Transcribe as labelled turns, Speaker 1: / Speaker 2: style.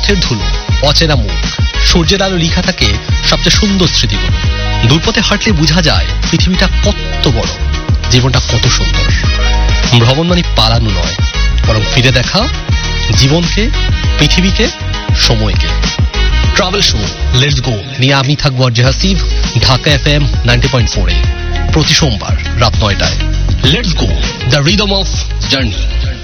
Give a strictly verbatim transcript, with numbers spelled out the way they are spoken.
Speaker 1: পথের ধুলো, অচেনা মুখ, সূর্যের আলো লিখা থাকে সবচেয়ে সুন্দর স্মৃতিগুলো। দূরপথে হাঁটলে বোঝা যায় পৃথিবীটা কত বড়, জীবনটা কত সুন্দর। ভ্রমণ মানে পালানো নয়, বরং ফিরে দেখা জীবনকে, পৃথিবীকে, সময়কে। ট্রাভেল শো লেটস গো নিয়ে আমি থাকবো আর জাহাসিব, Dhaka F M ninety point four এ প্রতি সোমবার রাত নয়টায়। Let's go, the rhythm of journey.